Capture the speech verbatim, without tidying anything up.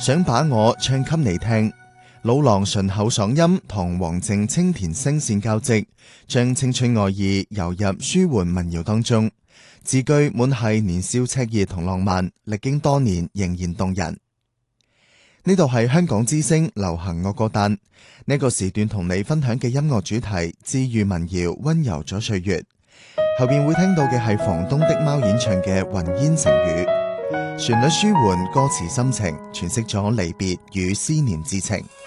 想把我唱給你聽。老狼順口爽音同黃靜清甜聲線交織，將青春愛意游入舒緩民謠當中，字句滿係年少赤熱同浪漫，歷經多年仍然動人。呢度係香港之聲流行樂歌單，呢個時段同你分享嘅音樂主題治癒民謠，溫柔咗歲月。後邊會聽到嘅係房東的貓演唱嘅雲煙成雨，旋律舒緩，歌詞深情，詮釋咗離別與思念之情。